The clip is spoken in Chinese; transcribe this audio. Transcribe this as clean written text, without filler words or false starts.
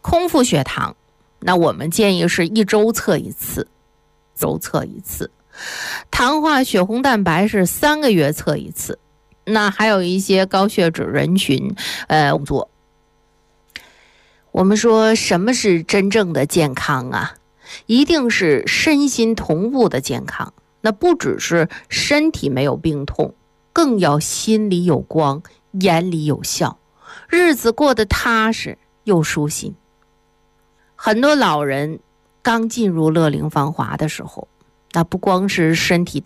空腹血糖，那我们建议是1周测一次，糖化血红蛋白是3个月测一次。那还有一些高血脂人群，我们说什么是真正的健康啊？一定是身心同步的健康。那不只是身体没有病痛，更要心里有光，眼里有笑，日子过得踏实又舒心。很多老人刚进入乐龄芳华的时候，那不光是身体